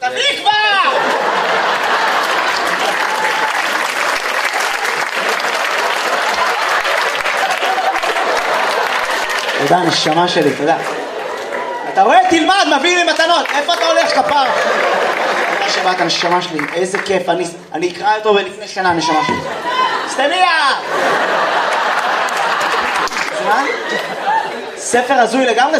תביא כבר! תודה, נשמה שלי, תודה. אתה רואה? תלמד, מביא לי מתנות. איפה אתה הולך, כפר? תודה שבאת, נשמה שלי. איזה כיף. אני אקרא אותו בלפני שנה, נשמה שלי. סטניה! ספר הזוי לגמרי.